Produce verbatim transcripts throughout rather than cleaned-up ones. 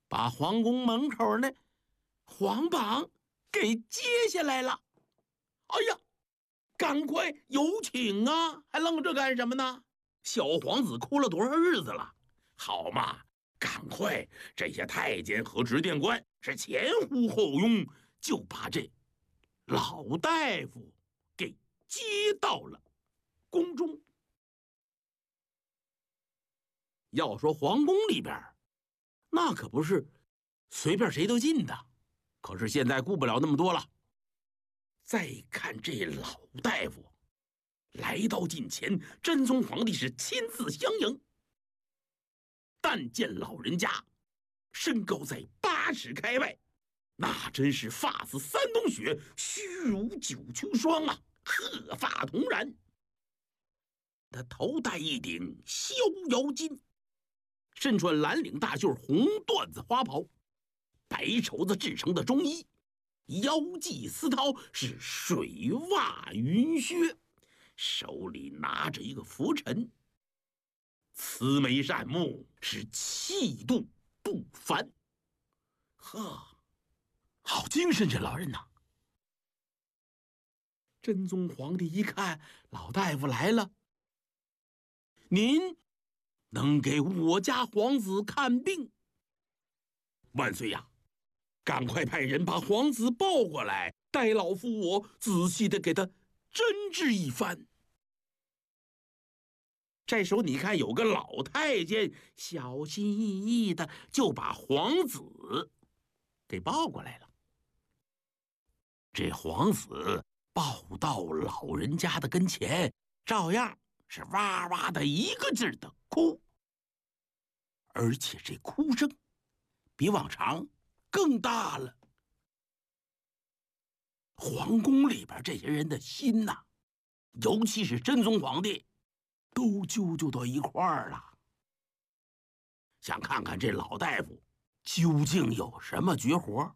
把皇宫门口那皇榜给揭下来了。哎呀，赶快有请啊！还愣着干什么呢？小皇子哭了多少日子了？好嘛，赶快！这些太监和执殿官是前呼后拥，就把这老大夫给接到了宫中。要说皇宫里边，那可不是随便谁都进的。可是现在顾不了那么多了。再看这老大夫来到近前，真宗皇帝是亲自相迎。但见老人家身高在八尺开外，那真是发似三冬雪，须如九秋霜啊，鹤发童髯。他头戴一顶逍遥巾，身穿蓝领大袖红缎子花袍，白绸子制成的中衣，腰系丝绦，是水袜云靴，手里拿着一个拂尘，慈眉善目，是气度不凡。呵，好精神，这老人呐！真宗皇帝一看老大夫来了，您能给我家皇子看病？万岁呀！赶快派人把皇子抱过来，待老夫我仔细的给他诊治一番。这时候你看有个老太监小心翼翼的就把皇子给抱过来了。这皇子抱到老人家的跟前，照样是哇哇的一个劲儿的哭，而且这哭声比往常更大了。皇宫里边这些人的心呐、啊，尤其是真宗皇帝，都揪揪到一块儿了，想看看这老大夫究竟有什么绝活。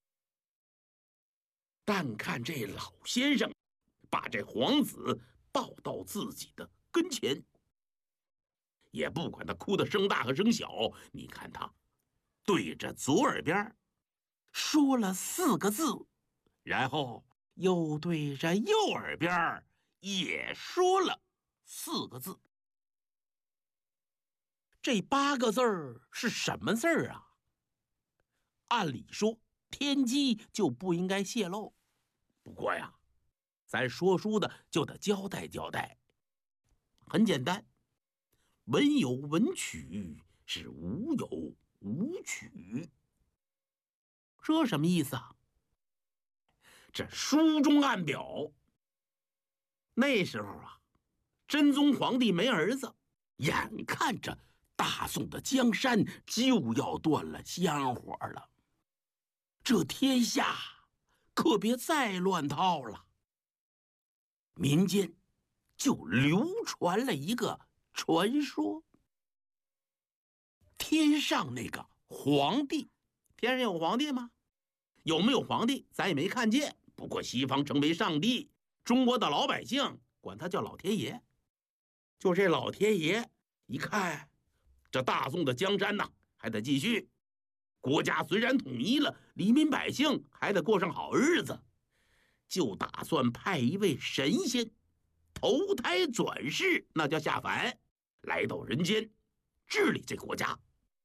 但看这老先生把这皇子抱到自己的跟前，也不管他哭的声大和声小，你看他对着左耳边说了四个字，然后又对着右耳边也说了四个字。这八个字儿是什么字儿啊？按理说天机就不应该泄露，不过呀，咱说书的就得交代交代。很简单，文有文曲，是武有武曲。这什么意思啊？这书中暗表，那时候啊，真宗皇帝没儿子，眼看着大宋的江山就要断了香火了，这天下可别再乱套了。民间就流传了一个传说，天上那个皇帝，天上有皇帝吗？有没有皇帝咱也没看见，不过西方称为上帝，中国的老百姓管他叫老天爷。就这老天爷一看这大宋的江山呐还得继续，国家虽然统一了，黎民百姓还得过上好日子，就打算派一位神仙投胎转世，那叫下凡，来到人间治理这国家。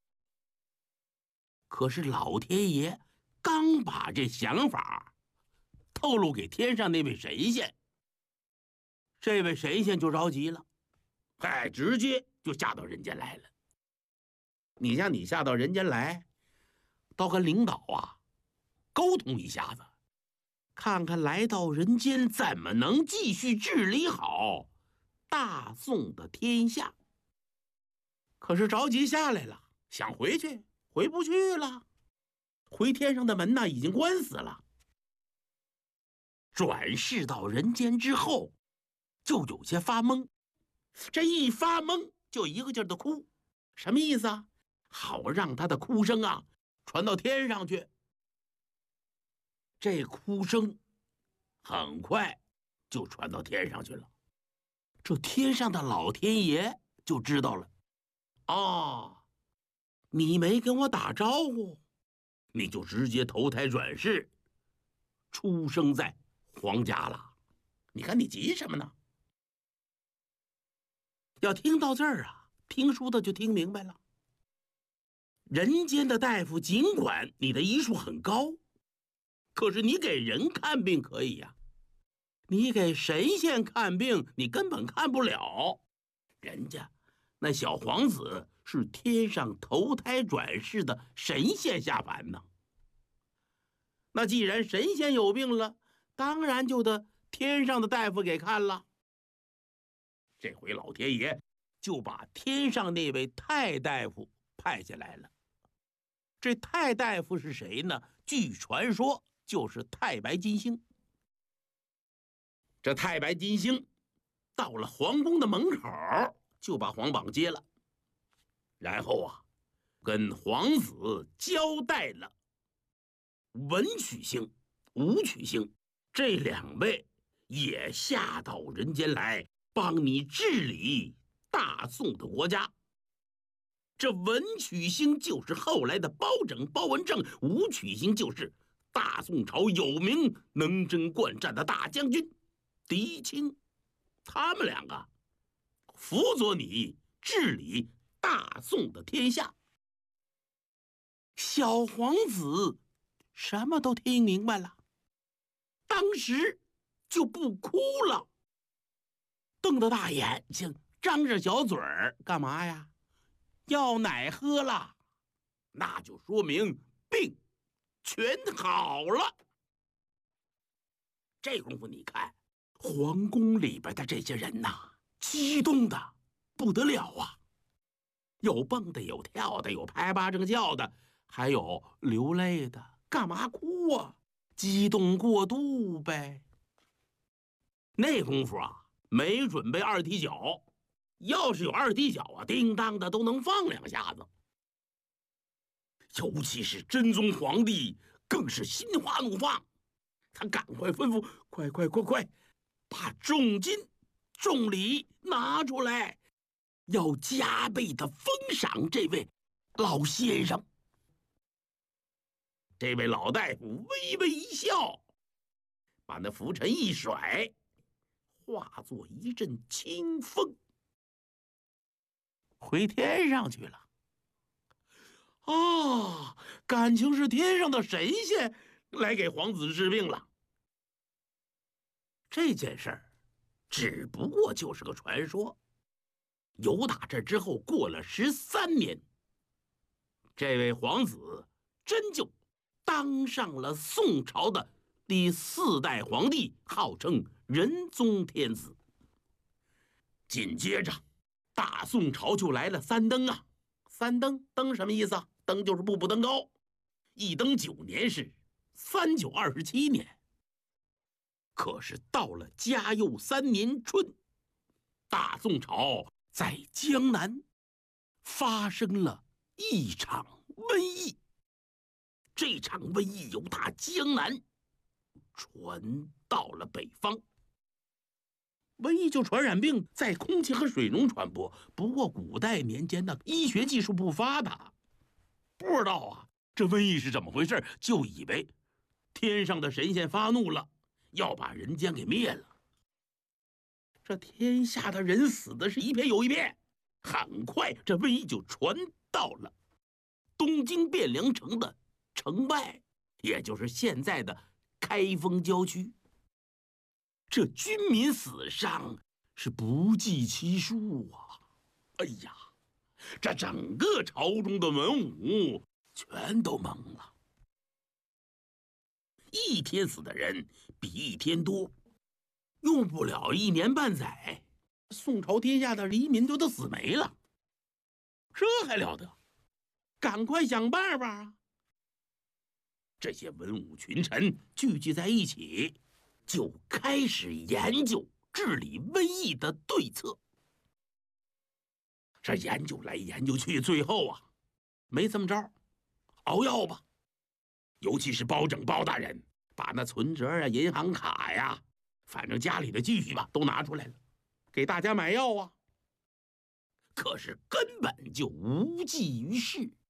可是老天爷刚把这想法透露给天上那位神仙，这位神仙就着急了，哎，直接就下到人间来了。你像你下到人间来，倒跟领导啊沟通一下子，看看来到人间怎么能继续治理好大宋的天下。可是着急下来了，想回去回不去了，回天上的门呢已经关死了。转世到人间之后就有些发懵，这一发懵就一个劲儿的哭，什么意思啊？好让他的哭声啊传到天上去。这哭声很快就传到天上去了，这天上的老天爷就知道了，哦， 你没跟我打招呼，你就直接投胎转世，出生在皇家了。你看你急什么呢？要听到这儿啊，听书的就听明白了。人间的大夫，尽管你的医术很高，可是你给人看病可以呀，你给神仙看病，你根本看不了。人家那小皇子是天上投胎转世的神仙下凡呢。那既然神仙有病了，当然就得天上的大夫给看了。这回老天爷就把天上那位太大夫派下来了。这太大夫是谁呢？据传说就是太白金星。这太白金星到了皇宫的门口，就把皇榜接了，然后啊，跟皇子交代了文曲星、武曲星这两位也下到人间来，帮你治理大宋的国家。这文曲星就是后来的包拯、包文正，武曲星就是大宋朝有名能征惯战的大将军狄青。他们两个辅佐你治理大宋的天下。小皇子什么都听明白了，当时就不哭了，瞪着大眼睛，张着小嘴儿，干嘛呀？要奶喝了，那就说明病全好了。这功夫你看，皇宫里边的这些人呐，激动的不得了啊！有蹦的，有跳的，有拍巴掌叫的，还有流泪的。干嘛哭啊？激动过度呗。那功夫啊，没准备二踢脚，要是有二踢脚啊，叮当的都能放两下子。尤其是真宗皇帝，更是心花怒放，他赶快吩咐：快快快快，把重金重礼拿出来，要加倍的封赏这位老先生。这位老大夫微微一笑，把那拂尘一甩，化作一阵清风，回天上去了。啊，感情是天上的神仙来给皇子治病了。这件事儿只不过就是个传说。由打这之后过了十三年，这位皇子真就当上了宋朝的第四代皇帝，号称仁宗天子。紧接着，大宋朝就来了三登啊！三登，登什么意思啊？登就是步步登高。一登九年是三九二十七年。可是到了嘉佑三年春，大宋朝在江南发生了一场瘟疫。这场瘟疫由大江南传到了北方。瘟疫就传染病在空气和水中传播，不过古代年间的医学技术不发达，不知道啊这瘟疫是怎么回事，就以为天上的神仙发怒了，要把人间给灭了。这天下的人死的是一片又一片，很快这瘟疫就传到了东京汴梁城的城外，也就是现在的开封郊区。这军民死伤是不计其数啊！哎呀，这整个朝中的文武全都懵了。一天死的人比一天多，用不了一年半载，宋朝天下的黎民就都死没了。这还了得？赶快想办法啊！这些文武群臣聚集在一起，就开始研究治理瘟疫的对策。这研究来研究去，最后啊，没这么着，熬药吧。尤其是包拯包大人，把那存折啊、银行卡呀，反正家里的积蓄吧，都拿出来了，给大家买药啊。可是根本就无济于事。